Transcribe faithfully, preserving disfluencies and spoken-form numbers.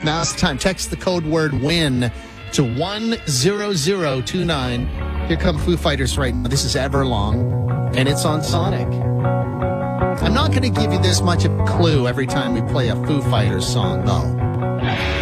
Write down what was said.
Now's the time. Text the code word WIN to one zero zero two nine. Here come Foo Fighters right now. This is Everlong, and it's on Sonic. I'm not going to give you this much of a clue every time we play a Foo Fighters song, though.